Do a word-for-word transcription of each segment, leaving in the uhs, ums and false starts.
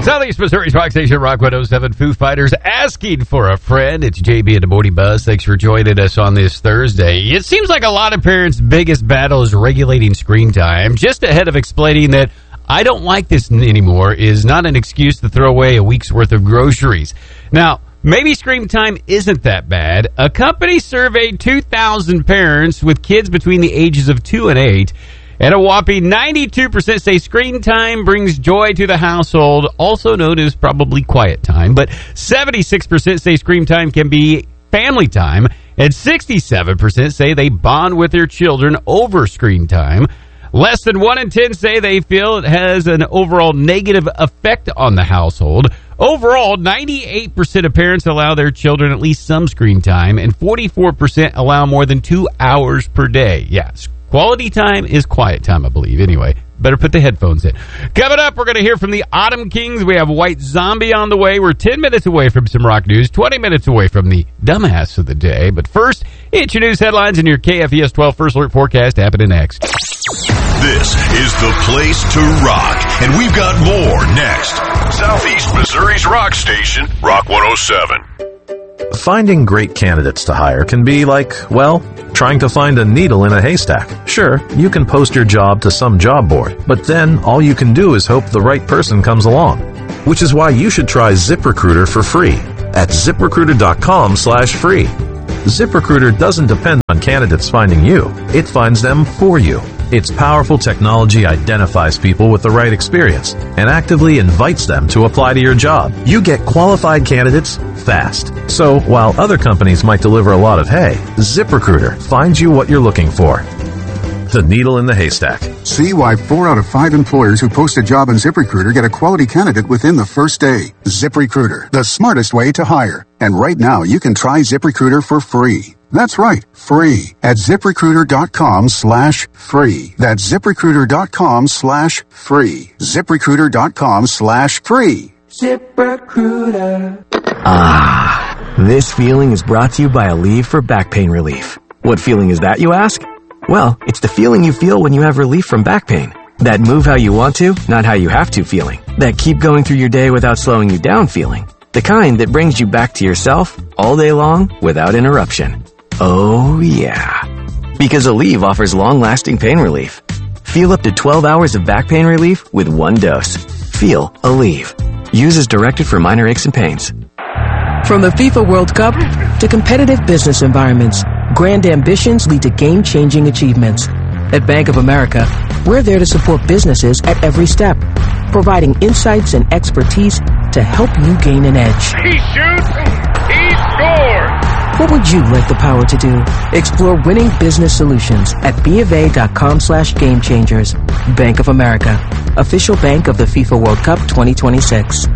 Southeast Missouri's Rock Station, Rock one oh seven. Foo Fighters asking for a friend. It's J B and the Morning Buzz. Thanks for joining us on this Thursday. It seems like a lot of parents' biggest battle is regulating screen time. Just ahead of explaining that I don't like this anymore is not an excuse to throw away a week's worth of groceries. Now, maybe screen time isn't that bad. A company surveyed two thousand parents with kids between the ages of two and eight. And a whopping ninety-two percent say screen time brings joy to the household, also known as probably quiet time. But seventy-six percent say screen time can be family time, and sixty-seven percent say they bond with their children over screen time. Less than one in ten say they feel it has an overall negative effect on the household. Overall, ninety-eight percent of parents allow their children at least some screen time, and forty-four percent allow more than two hours per day. Yes. Quality time is quiet time, I believe. Anyway, better put the headphones in. Coming up, we're going to hear from the Autumn Kings. We have White Zombie on the way. We're ten minutes away from some rock news, twenty minutes away from the dumbass of the day. But first, it's your news headlines and your K F E S twelve First Alert forecast happening next. This is the place to rock, and we've got more next. Southeast Missouri's rock station, Rock one oh seven. Finding great candidates to hire can be like, well, trying to find a needle in a haystack. Sure, you can post your job to some job board, but then all you can do is hope the right person comes along. Which is why you should try ZipRecruiter for free at ZipRecruiter.com slash free. ZipRecruiter doesn't depend on candidates finding you. It finds them for you. Its powerful technology identifies people with the right experience and actively invites them to apply to your job. You get qualified candidates fast. So while other companies might deliver a lot of hay, ZipRecruiter finds you what you're looking for. The needle in the haystack. See why four out of five employers who post a job on ZipRecruiter get a quality candidate within the first day. ZipRecruiter, the smartest way to hire. And right now, you can try ZipRecruiter for free. That's right, free at ZipRecruiter.com slash free. That's ZipRecruiter.com slash free. ZipRecruiter.com slash free. ZipRecruiter. Ah, this feeling is brought to you by Aleve for back pain relief. What feeling is that, you ask? Well, it's the feeling you feel when you have relief from back pain. That move how you want to, not how you have to feeling. That keep going through your day without slowing you down feeling. The kind that brings you back to yourself all day long without interruption. Oh, yeah. Because Aleve offers long-lasting pain relief. Feel up to twelve hours of back pain relief with one dose. Feel Aleve. Use as directed for minor aches and pains. From the FIFA World Cup to competitive business environments, grand ambitions lead to game-changing achievements. At Bank of America, we're there to support businesses at every step, providing insights and expertise to help you gain an edge. He shoots, he scores! What would you like the power to do? Explore winning business solutions at BofA.com slash game changers. Bank of America, official bank of the FIFA World Cup twenty twenty-six.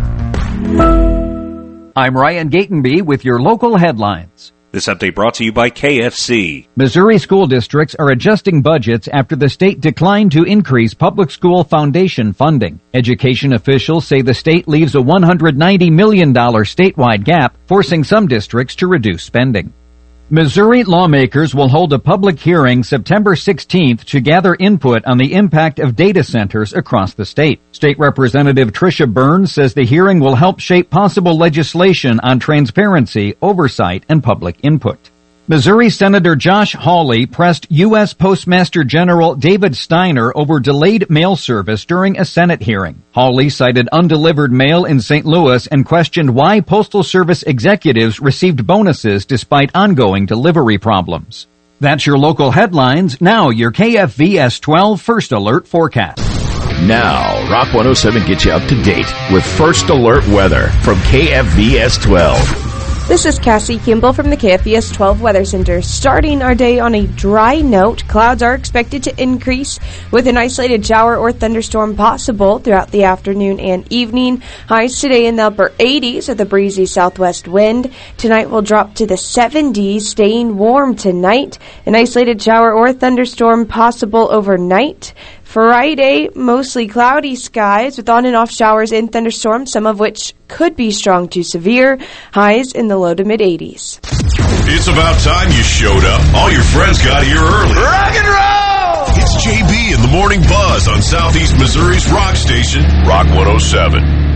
I'm Ryan Gatenby with your local headlines. This update brought to you by K F C. Missouri school districts are adjusting budgets after the state declined to increase public school foundation funding. Education officials say the state leaves a one hundred ninety million dollars statewide gap, forcing some districts to reduce spending. Missouri lawmakers will hold a public hearing September sixteenth to gather input on the impact of data centers across the state. State Representative Tricia Burns says the hearing will help shape possible legislation on transparency, oversight, and public input. Missouri Senator Josh Hawley pressed U S Postmaster General David Steiner over delayed mail service during a Senate hearing. Hawley cited undelivered mail in Saint Louis and questioned why Postal Service executives received bonuses despite ongoing delivery problems. That's your local headlines. Now your K F V S twelve First Alert forecast. Now, Rock one oh seven gets you up to date with First Alert weather from K F V S twelve. This is Cassie Kimball from the K F V S twelve Weather Center. Starting our day on a dry note, clouds are expected to increase with an isolated shower or thunderstorm possible throughout the afternoon and evening. Highs today in the upper eighties with a breezy southwest wind. Tonight will drop to the seventies, staying warm tonight. An isolated shower or thunderstorm possible overnight. Friday, mostly cloudy skies with on and off showers and thunderstorms, some of which could be strong to severe. Highs in the low to mid eighties. It's about time you showed up. All your friends got here early. Rock and roll! It's J B in the Morning Buzz on Southeast Missouri's rock station, Rock one oh seven.